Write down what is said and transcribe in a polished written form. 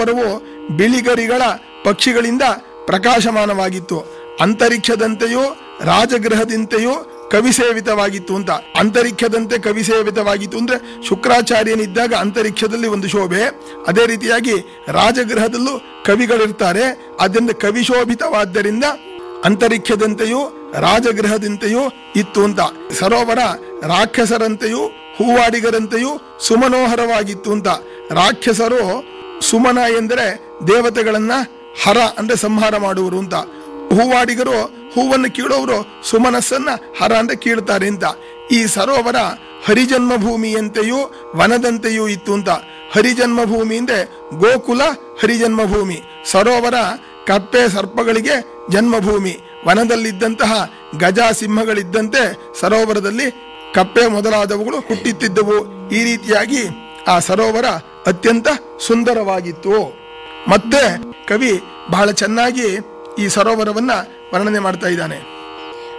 ಸರೋವರವು ಬಿಳಿಗರಿಗಳ ಪಕ್ಷಿಗಳಿಂದ ಪ್ರಕಾಶಮಾನವಾಗಿತ್ತು. ಅಂತರಿಕ್ಷದಂತೆಯೂ ರಾಜಗೃಹದಂತೆಯೂ ಕವಿಸೇವಿತವಾಗಿತ್ತು ಅಂತ. ಅಂತರಿಕ್ಷದಂತೆ ಕವಿಸೇವಿತವಾಗಿತ್ತು ಅಂದ್ರೆ ಶುಕ್ರಾಚಾರ್ಯನಿದ್ದಾಗ ಅಂತರಿಕ್ಷದಲ್ಲಿ ಒಂದು ಶೋಭೆ, ಅದೇ ರೀತಿಯಾಗಿ ರಾಜಗೃಹದಲ್ಲೂ ಕವಿಗಳಿರ್ತಾರೆ. ಆದ್ದರಿಂದ ಕವಿಶೋಭಿತವಾದ್ದರಿಂದ ಅಂತರಿಕ್ಷದಂತೆಯೂ ರಾಜಗೃಹದಂತೆಯೂ ಇತ್ತು ಅಂತ. ಸರೋವರ ರಾಕ್ಷಸರಂತೆಯೂ ಹೂವಾಡಿಗರಂತೆಯೂ ಸುಮನೋಹರವಾಗಿತ್ತು ಅಂತ. ರಾಕ್ಷಸರು ಸುಮನ ಎಂದರೆ ದೇವತೆಗಳನ್ನ ಹರ ಅಂದ್ರೆ ಸಂಹಾರ ಮಾಡುವರು ಅಂತ. ಹೂವಾಡಿಗರು ಹೂವನ್ನು ಕೀಳೋರು ಸುಮನಸ್ಸನ್ನ ಹರ ಅಂದ್ರೆ ಕೀಳ್ತಾರೆ ಅಂತ. ಈ ಸರೋವರ ಹರಿಜನ್ಮಭೂಮಿಯಂತೆಯೂ ವನದಂತೆಯೂ ಇತ್ತು ಅಂತ. ಹರಿಜನ್ಮಭೂಮಿ ಅಂದ್ರೆ ಗೋಕುಲ ಹರಿಜನ್ಮಭೂಮಿ. ಸರೋವರ ಕಪ್ಪೆ ಸರ್ಪಗಳಿಗೆ ಜನ್ಮಭೂಮಿ. ವನದಲ್ಲಿದ್ದಂತಹ ಗಜ ಸಿಂಹಗಳಿದ್ದಂತೆ ಸರೋವರದಲ್ಲಿ ಕಪ್ಪೆ ಮೊದಲಾದವುಗಳು ಹುಟ್ಟುತ್ತಿದ್ದವು. ಈ ರೀತಿಯಾಗಿ ಆ ಸರೋವರ ಅತ್ಯಂತ ಸುಂದರವಾಗಿತ್ತು. ಮತ್ತೆ ಕವಿ ಬಹಳ ಚೆನ್ನಾಗಿ ಈ ಸರೋವರವನ್ನ ವರ್ಣನೆ ಮಾಡ್ತಾ ಇದ್ದಾನೆ.